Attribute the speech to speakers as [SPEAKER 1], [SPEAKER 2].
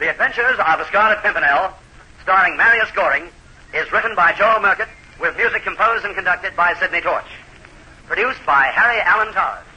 [SPEAKER 1] The Adventures of the Scarlet Pimpernel, starring Marius Goring, is written by Joel Murcutt, with music composed and conducted by Sidney Torch. Produced by Harry Allen Todd.